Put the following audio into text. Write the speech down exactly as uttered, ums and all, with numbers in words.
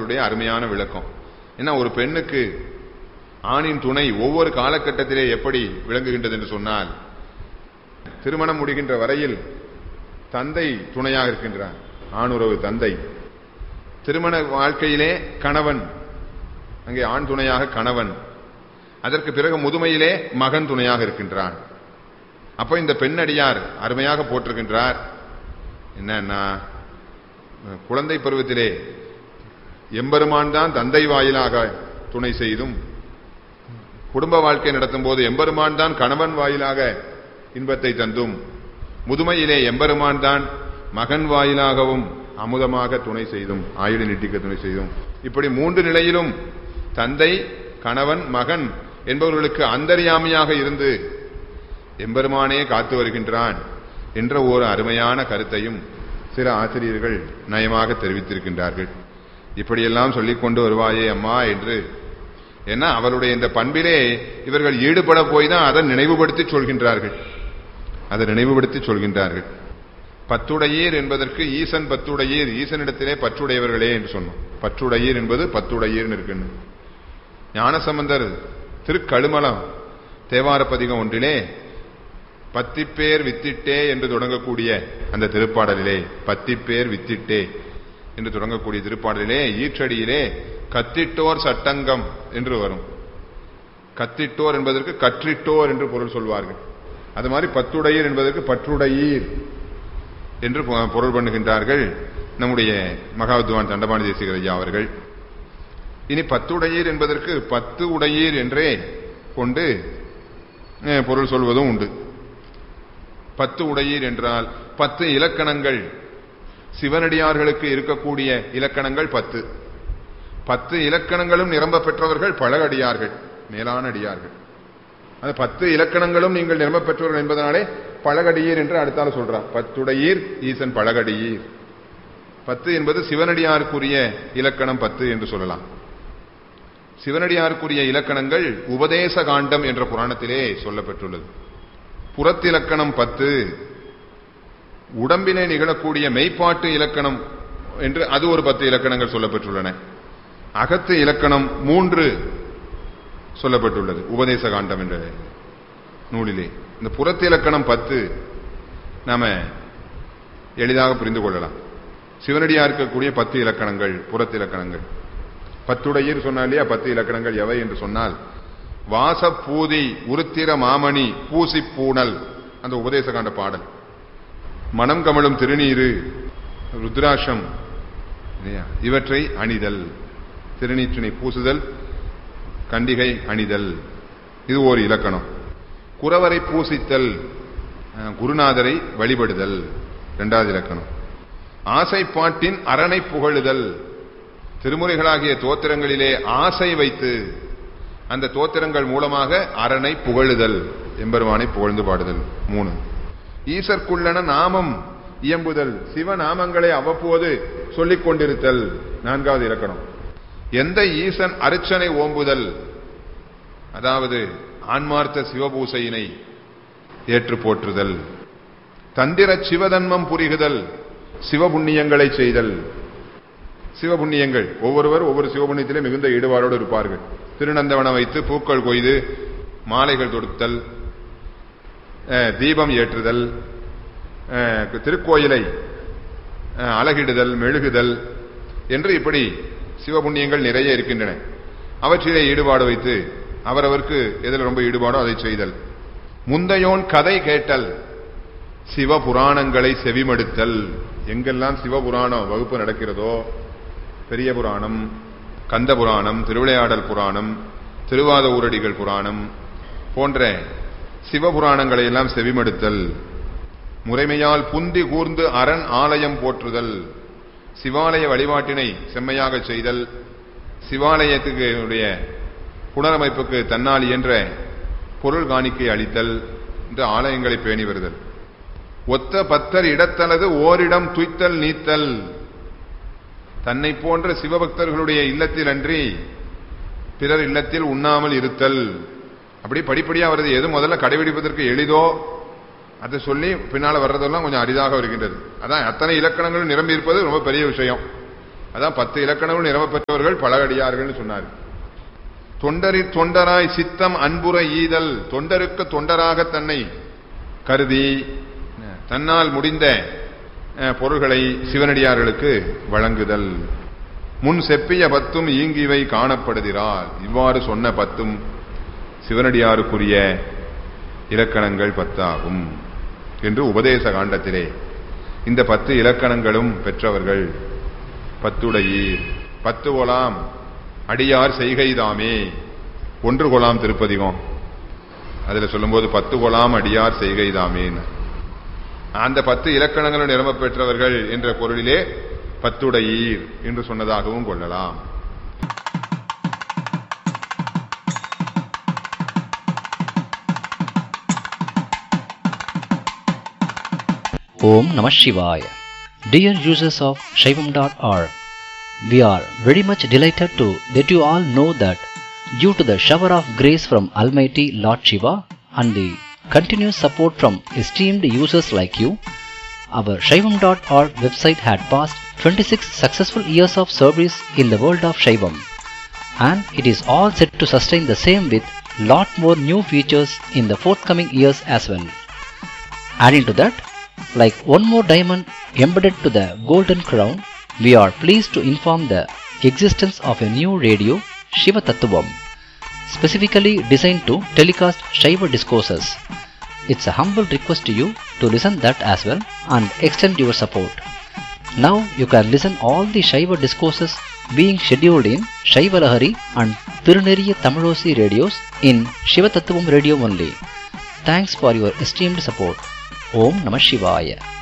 இதனுடைய அருமையான விளக்கம். ஏன்னா ஒரு பெண்ணுக்கு ஆணின் துணை ஒவ்வொரு காலகட்டத்திலே எப்படி விளங்குகின்றது என்று சொன்னால், திருமணம் முடிகின்ற வரையில் தந்தை துணையாக இருக்கின்றார், ஆணுறவு தந்தை. திருமண வாழ்க்கையிலே கணவன், அங்கே ஆண் துணையாக கணவன். அதற்கு பிறகு முதுமையிலே மகன் துணையாக இருக்கின்றான். அப்ப இந்த பெண்ணடியார் அருமையாக போட்டிருக்கின்றார். என்னன்னா, குழந்தை பருவத்திலே எம்பெருமான் தான் தந்தை வாயிலாக துணை செய்தும், குடும்ப வாழ்க்கை நடத்தும் போது எம்பெருமான் தான் கணவன் வாயிலாக இன்பத்தை தந்தும், முதுமையிலே எம்பெருமான் தான் மகன் வாயிலாகவும் அமுதமாக துணை செய்தும், ஆயுள் நீட்டிக்க துணை செய்தும், இப்படி மூன்று நிலையிலும் தந்தை, கணவன், மகன் என்பவர்களுக்கு அந்தர்யாமியாக இருந்து எம்பெருமானே காத்து வருகின்றான் என்ற ஒரு அருமையான கருத்தையும் சில ஆசிரியர்கள் நயமாக தெரிவித்திருக்கின்றார்கள். இப்படியெல்லாம் சொல்லிக் கொண்டு வருவாயே அம்மா என்று. ஏன்னா அவருடைய இந்த பண்பிலே இவர்கள் ஈடுபட போய் தான் அதை நினைவுபடுத்தி சொல்கின்றார்கள், அதை நினைவுபடுத்தி சொல்கின்றார்கள். பத்துடையீர் என்பதற்கு ஈசன் பத்துடையீர், ஈசனிடத்திலே பற்றுடையவர்களே என்று சொன்னோம். பற்றுடையீர் என்பது பத்துடையீர் இருக்குன்னு. ஞானசம்பந்தர் திருக்கழுமலம் தேவார பதிகம் ஒன்றிலே பத்திப்பேர் வித்திட்டே என்று தொடங்கக்கூடிய அந்த திருப்பாடலிலே, பத்திப்பேர் வித்திட்டே என்று தொடங்கக்கூடிய திருப்பாடலிலே ஈற்றடியிலே கத்திட்டோர் சட்டங்கம் என்று வரும். கத்திட்டோர் என்பதற்கு கற்றிட்டோர் என்று பொருள் சொல்வார்கள். அது மாதிரி பத்துடையீர் என்பதற்கு பற்றுடையீர் என்று பொருள் பண்ணுகின்றார்கள் நம்முடைய மகாவித்வான் தண்டபாணி தேசிகர் ஐயா அவர்கள். இனி பத்துடையீர் என்பதற்கு பத்து உடையீர் என்றே கொண்டு பொருள் சொல்வதும் உண்டு. பத்து உடையீர் என்றால் பத்து இலக்கணங்கள், சிவனடியார்களுக்கு இருக்கக்கூடிய இலக்கணங்கள் பத்து. பத்து இலக்கணங்களும் நிரம்ப பெற்றவர்கள் பழகடியார்கள், மேலான அடியார்கள். அந்த பத்து இலக்கணங்களும் நீங்கள் நிரம்ப பெற்றவர்கள் என்பதனாலே பழகடியீர் என்று அடுத்தால சொல்றார். பத்துடையீர் ஈசன் பழகடியீர். பத்து என்பது சிவனடியாருக்குரிய இலக்கணம் பத்து என்று சொல்லலாம். சிவனடியாருக்குரிய இலக்கணங்கள் உபதேச காண்டம் என்ற புராணத்திலே சொல்லப்பட்டுள்ளது. புறத்திலக்கணம் பத்து, உடம்பிலே நிகழக்கூடிய மெய்ப்பாட்டு இலக்கணம் என்று அது ஒரு பத்து இலக்கணங்கள் சொல்லப்பட்டுள்ளன. அகத்து இலக்கணம் மூன்று சொல்லப்பட்டுள்ளது உபதேச காண்டம் என்ற நூலிலே. இந்த புறத்திலக்கணம் பத்து நாம எளிதாக புரிந்து கொள்ளலாம். சிவனடியா இருக்கக்கூடிய பத்து இலக்கணங்கள் புறத்திலக்கணங்கள். பத்துடையீர் சொன்னாலே பத்து இலக்கணங்கள் எவை என்று சொன்னால், வாசப்பூதி உருத்திர மாமணி பூசி பூணல், அந்த உபதேச காண்ட பாடல். மனம் கமழும் திருநீரு ருத்ராட்சம் இவற்றை அணிதல், திருநீற்றினை பூசுதல், கண்டிகை அணிதல், இது ஒரு இலக்கணம். குறவரை பூசித்தல், குருநாதரை வழிபடுதல் இரண்டாவது இலக்கணம். ஆசைப்பாட்டின் அரணை புகழுதல், திருமுறைகளாகிய தோத்திரங்களிலே ஆசை வைத்து அந்த தோத்திரங்கள் மூலமாக அரணை புகழுதல், எம்பெருமானை புகழ்ந்து பாடுதல் மூணு. ஈசற்குள்ளன நாமம் இயம்புதல், சிவநாமங்களை அவ்வப்போது சொல்லிக் கொண்டிருத்தல் நான்காவது இலக்கணம். எந்த ஈசன் அர்ச்சனை ஓம்புதல், அதாவது ஆன்மார்த்த சிவபூசையினை ஏற்று போற்றுதல். தந்திர சிவதன்மம் புரிகுதல், சிவபுண்ணியங்களை செய்தல். சிவபுண்ணியங்கள் ஒவ்வொருவர் ஒவ்வொரு சிவபுண்ணியத்திலே மிகுந்த ஈடுபாடோடு இருப்பார்கள். திருநந்தவனம் வைத்து பூக்கள் கொய்து மாலைகள் தொடுத்தல், தீபம் ஏற்றுதல், திருக்கோயிலை அழகிடுதல், மெழுகுதல் என்று இப்படி சிவபுண்ணியங்கள் நிறைய இருக்கின்றன. அவற்றிலே ஈடுபாடு வைத்து அவரவருக்கு எதில் ரொம்ப ஈடுபாடோ அதை செய்தல். முந்தையோன் கதை கேட்டல், சிவபுராணங்களை செவிமடுத்தல். எங்கெல்லாம் சிவபுராணம் வகுப்பு நடக்கிறதோ, பெரிய புராணம், கந்த புராணம், திருவிளையாடல் புராணம், திருவாத ஊரடிகள் புராணம் போன்ற சிவபுராணங்களை எல்லாம் செவிமடுத்தல். முறைமையால் புந்தி கூர்ந்து அரண் ஆலயம் போற்றுதல், சிவாலய வழிபாட்டினை செம்மையாக செய்தல், சிவாலயத்துக்கு புனரமைப்புக்கு தன்னால் இயன்ற பொருள் காணிக்கை அளித்தல் என்று ஆலயங்களை பேணி வருதல். ஒத்த பத்தர் இடத்தலது ஓரிடம் துய்த்தல் நீத்தல், தன்னை போன்ற சிவபக்தர்களுடைய இல்லத்தில் அன்றி பிறர் இல்லத்தில் உண்ணாமல் இருத்தல். அப்படி படிப்படியா வருது. எது முதல்ல கடைபிடிப்பதற்கு எளிதோ அதை சொல்லி பின்னால வர்றதெல்லாம் கொஞ்சம் அரிதாக வருகின்றது. அதான் அத்தனை இலக்கணங்களும் நிரம்பி இருப்பது ரொம்ப பெரிய விஷயம். அதான் பத்து இலக்கணங்கள் நிரம்ப பெற்றவர்கள் பல அடியார்கள் சொன்னார். தொண்டரி தொண்டராய் சித்தம் அன்புற ஈதல், தொண்டருக்கு தொண்டராக தன்னை கருதி தன்னால் முடிந்த பொருள்களை சிவனடியார்களுக்கு வழங்குதல். முன் செப்பிய பத்தும் ஈங்கிவை காணப்படுகிறார். இவ்வாறு சொன்ன பத்தும் சிவனடியாருக்குரிய இலக்கணங்கள் பத்தாகும் என்று உபதேச காண்டத்திலே இந்த பத்து இலக்கணங்களும் பெற்றவர்கள் பத்துடையீர். பத்து கொலாம் அடியார் செய்கைதாமே, ஒன்று கொலாம் திருப்பதிகம் அதுல சொல்லும்போது பத்து கொலாம் அடியார் செய்கைதாமேன்னு அந்த பத்து இலக்கணங்களும் நிரம்ப பெற்றவர்கள் என்ற பொருளிலே பத்துடையீர் என்று சொன்னதாகவும் கொள்ளலாம். Om Namah Shivaya. Dear users of Shaivam dot org, we are very much delighted to let you all know that due to the shower of grace from Almighty Lord Shiva and the continuous support from esteemed users like you, our Shaivam dot org website had passed twenty-six successful years of service in the world of Shaivam, and it is all set to sustain the same with lot more new features in the forthcoming years as well. Adding to that, like one more diamond embedded to the golden crown, we are pleased to inform the existence of a new radio, Shiva Tattvam, specifically designed to telecast Shiva discourses. It's a humble request to you to listen that as well and extend your support. Now you can listen all the Shiva discourses being scheduled in Shiva Lahari and Tiruneriya Tamilosi radios in Shiva Tattvam radio only. Thanks for your esteemed support. Om Namah Shivaya.